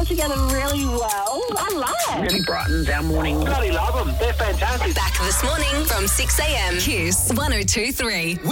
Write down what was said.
together really well. I love it. Really brightens our morning. Bloody love them. They're fantastic. Back this morning from 6 a.m. Kiss 102.3.